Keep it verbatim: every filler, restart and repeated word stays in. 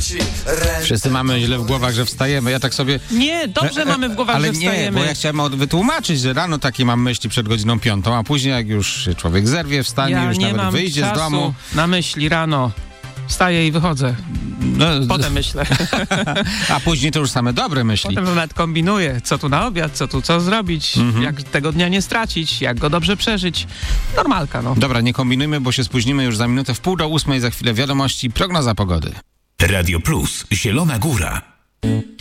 Wszyscy mamy źle w głowach, że wstajemy. Ja tak sobie... Nie, dobrze mamy w głowach, ale że nie, wstajemy. bo ja chciałem od- wytłumaczyć, że rano takie mam myśli przed godziną piątą, a później jak już się człowiek zerwie, wstanie, Ja już nie nawet mam wyjdzie czasu z domu. na myśli rano. Wstaję i wychodzę. No, Potem myślę. a później to już same dobre myśli. Potem nawet kombinuję, co tu na obiad, co tu co zrobić, Mhm. jak tego dnia nie stracić, jak go dobrze przeżyć. Normalka, no. Dobra, nie kombinujmy, bo się spóźnimy już za minutę w pół do ósmej, za chwilę wiadomości, prognoza pogody. Radio Plus, Zielona Góra.